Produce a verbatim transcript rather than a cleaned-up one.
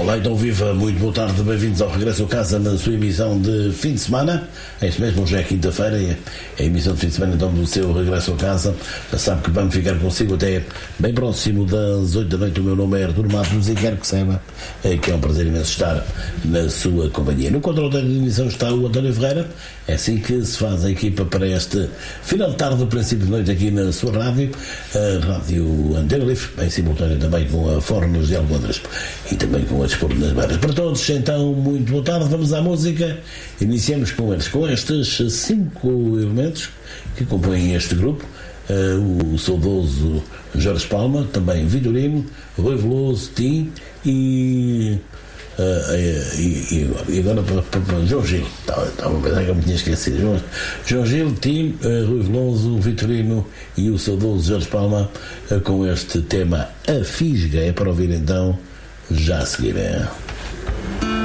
Olá, então viva, muito boa tarde, bem-vindos ao Regresso a Casa na sua emissão de fim de semana. É isso mesmo, hoje é quinta-feira e é a emissão de fim de semana então do seu Regresso a Casa. Já sabe que vamos ficar consigo até bem próximo das oito da noite. O meu nome é Artur Matos e quero que saiba é, que é um prazer imenso estar na sua companhia. No controle da emissão está o António Ferreira. É assim que se faz a equipa para este final de tarde, princípio de noite aqui na sua rádio, a Rádio Antena Livre, em simultâneo também com a Fornos de Almodras e também com a Desporto nas Barras. Para todos, então, muito boa tarde, vamos à música. Iniciamos com eles, com estes cinco elementos que compõem este grupo. Uh, o saudoso Jorge Palma, também Vitorino, Rui Veloso, Tim e, uh, e, e agora para, para, para João Gil. Estava a pensar que eu me tinha esquecido. João, João Gil, Tim, uh, Rui Veloso, Vitorino e o saudoso Jorge Palma uh, com este tema A Fisga. É para ouvir então já a seguir. É.